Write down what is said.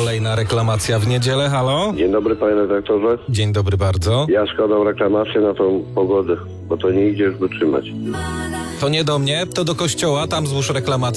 Kolejna reklamacja w niedzielę, halo? Dzień dobry, panie redaktorze. Dzień dobry bardzo. Ja składam reklamację na tą pogodę, bo to nie idzie już wytrzymać. To nie do mnie, to do kościoła, tam złóż reklamację.